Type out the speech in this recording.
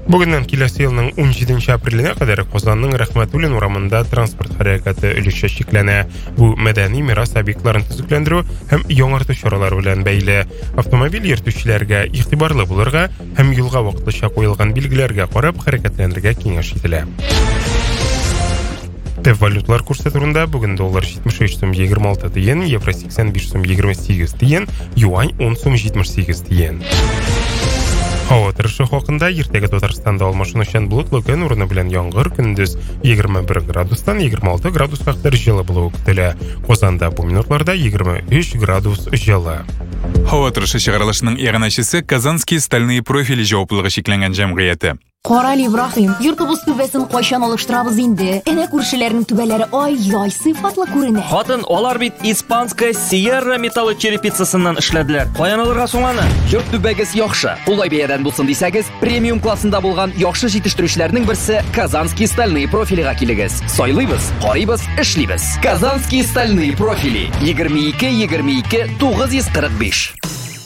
Бүгіннен келесі елінің 17 апрелене қадары Қозанның Рахматуллин урамында транспорт харакаты үліші шекләнә. Бұл мәдәни мирас объектларын түзікләндіру һәм яңарту чаралары белән бәйле. Автомобиль йөртүчеләргә игътибарлы булырга һәм юлга вакытлыча куелган билгеләргә карап хәрәкәтләнергә киңәш ителә. Төп валюталар курсы турында бүген доллар 73 сум 26 тиен, евро 85 сум 28 тиен, юань 10 сум 78 тиен. Һава торышы хакында иртәгә Татарстанда алмашынучан болытлы көн урыны белән яңгыр, көндез 21 градустан 26 градуска кадәр җылы булуы көтелә. Казанда бу минутларда 23 градус җылы. Һава торышы чыгарылышының иганәчесе Казанские стальные профили җаваплылыгы шикләнгән җәмгыяте. Карал Ибрахим, йортыбыз түбәсен кайчан алыштырабыз инде? Әнә күршеләрнең түбәләре ай-яй сыйфатлы күренә. Хатын, алар бит испанская Sierra металлы черепицасыннан эшләделәр. Каян алырга соң аны? Йорт түбәгез яхшы. Улай бәядән булсын дисәгез, премиум классында булган яхшы җитештерүчләрнең берсе Казанские стальные профилига килегез. Сайлыйбыз, карыйбыз, эшлибез. Казанские стальные профили 22 22 945.